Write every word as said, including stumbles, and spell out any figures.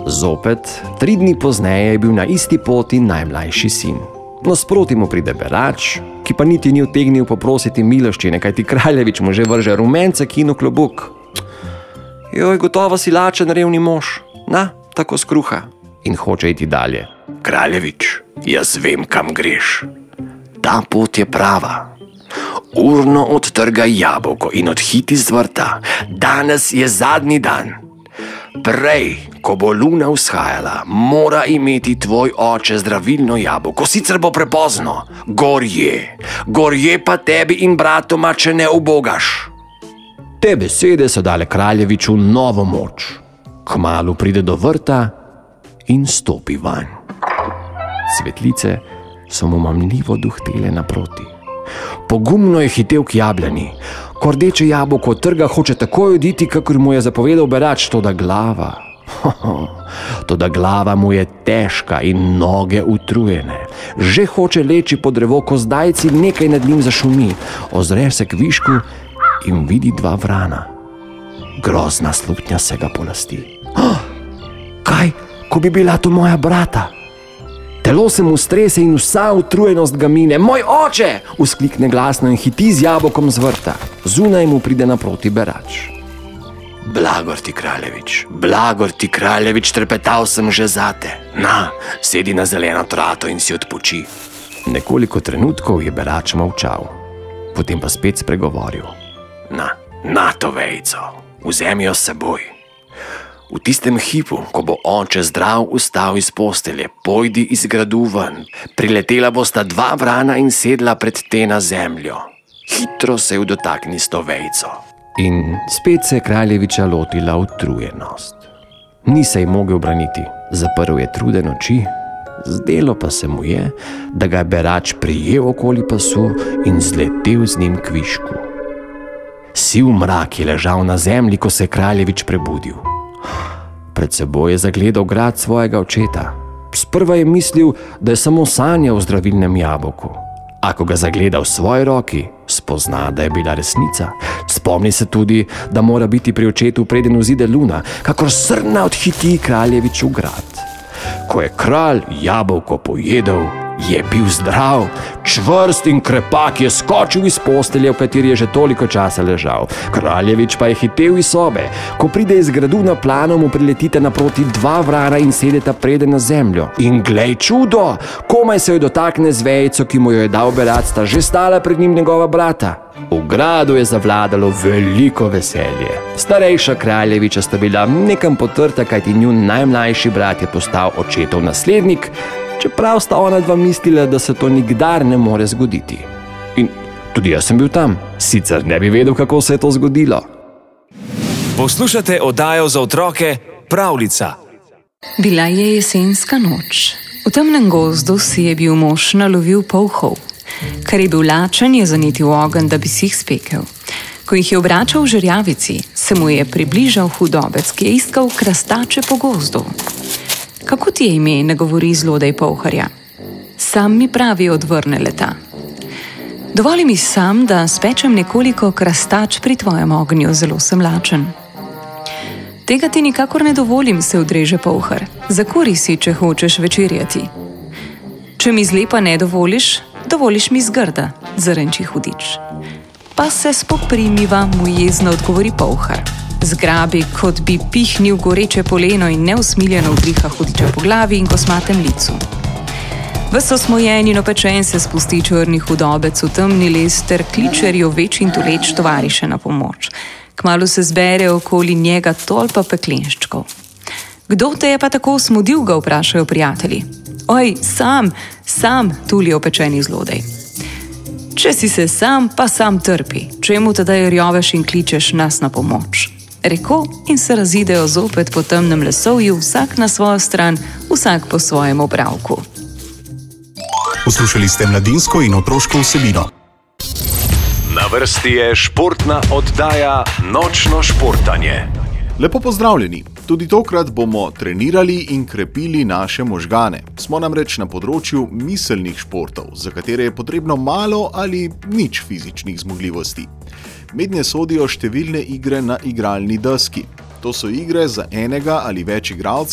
Zopet, tri dni pozneje je bil na isti poti najmlajši sin. Nasproti mu pride berač, ki pa niti ni utegnil poprositi miloščine, kajti kraljevič mu že vrže rumencek in v klobuk. Joj, gotovo si lačen, revni mož. Na, tako skruha. In hoče iti dalje. Kraljevič, jaz vem, kam greš. Ta pot je prava. Urno odtrgaj jabolko in odhiti z vrta. Danes je zadnji dan. Prej, ko bo luna vzhajala, mora imeti tvoj oče zdravilno jabolko, sicer bo prepozno. Gorje, gorje pa tebi in bratoma, če ne ubogaš. Te besede so dale kraljeviču novo moč. Kmalu pride do vrta in stopi vanj. Cvetlice so mu mamljivo duhtele naproti. Pogumno je hitel k jablani. Ko rdeče jabolko trga, hoče takoj oditi, kakor mu je zapovedal berač, toda glava. Toda glava mu je težka in noge utrujene. Že hoče leči po drevo, ko zdajci nekaj nad njim zašumi. Ozre se k višku in vidi dva vrana. Grozna slutnja se ga polasti. Oh, kaj, ko bi bila to moja brata? Telo se mu strese in vsa utrujenost ga mine. Moj oče! Vzklikne glasno in hiti z jabolkom z vrta. Zunaj mu pride naproti berač. Blagor ti, kraljevič, blagor ti, kraljevič, trepetal sem že zate. Na, sedi na zeleno trato in si odpoči. Nekoliko trenutkov je berač molčal, potem pa spet spregovoril. Na, na to vejico, vzemi jo s seboj. V tistem hipu, ko bo oče zdrav vstal iz postelje, pojdi iz gradu ven. Priletela bosta dva vrana in sedla pred te na zemljo. Hitro se ju dotakni s to vejico. In spet se je kraljeviča lotila utrujenost. Ni se ji mogel braniti, zaprl je truden oči, zdelo pa se mu je, da ga je berač prijel okoli pasu in zletel z njim k višku. Siv mrak je ležal na zemlji, ko se je kraljevič prebudil. Pred seboj je zagledal grad svojega očeta. Sprva je mislil, da je samo sanjal o zdravilnem jabolku. A ko ga zagleda v svoji roki, spozna, da je bila resnica. Spomni se tudi, da mora biti pri očetu, preden vzide luna, kakor srna odhiti kraljevič v grad. Ko je kralj jabolko pojedel, je bil zdrav, čvrst in krepak, je skočil iz postelje, v kateri je že toliko časa ležal. Kraljevič pa je hitel iz sobe. Ko pride iz gradu na plano, mu priletita naproti dva vrana in sedeta preden na zemljo. In glej čudo, komaj se jo dotakne z vejico, ki mu jo je dal berač, sta že stala pred njim njegova brata. V gradu je zavladalo veliko veselje. Starejša kraljeviča sta bila nekam potrta, kajti njun najmlajši brat je postal očetov naslednik, čeprav sta ona dva mislila, da se to nikdar ne more zgoditi. In tudi jaz sem bil tam, sicer ne bi vedel, kako se je to zgodilo. Poslušate oddajo za otroke Pravljica. Bila je jesenska noč. V temnem gozdu si je bil mož nalovil polhov. Ker je bil lačen, je zanetil ogenj, da bi si jih spekel. Ko jih je obračal v žerjavici, se mu je približal hudobec, ki je iskal krastače po gozdu. Kako ti je ime, ne govori zlodej polharja? Sam mi pravi, odvrne leta. Dovoli mi sam, da spečem nekoliko krastač pri tvojem ognju, zelo sem lačen. Tega ti nikakor ne dovolim, se odreže polhar. Zakuri si, če hočeš večerjati. Če mi zlepa ne dovoliš, dovoliš mi zgrda, zarenči hudič. Pa se spoprimiva, mu jezno odgovori polhar. Zgrabi, kot bi pihnil goreče poleno in neusmiljeno udriha hudiča po glavi in kosmatem licu. Ves osmojen in opečen se spusti črni hudobec v temni les ter kliče rjoveč in tuleč tovariše na pomoč. Kmalu se zbere okoli njega tolpa peklenščkov. Kdo te je pa tako smudil, ga vprašajo prijatelji. Oj, sam, sam, tuli opečeni zlodej. Če si se sam, pa sam trpi. Čemu tedaj rjoveš in kličeš nas na pomoč? Reko in se razidejo zopet po temnem lesovju, vsak na svojo stran, vsak po svojem opravku. Poslušali ste mladinsko in otroško vsebino. Na vrsti je športna oddaja Nočno športanje. Lepo pozdravljeni. Tudi tokrat bomo trenirali in krepili naše možgane. Smo namreč na področju miselnih športov, za katere je potrebno malo ali nič fizičnih zmogljivosti. Mednje sodijo številne igre na igralni deski. To so igre za enega ali več igralcev,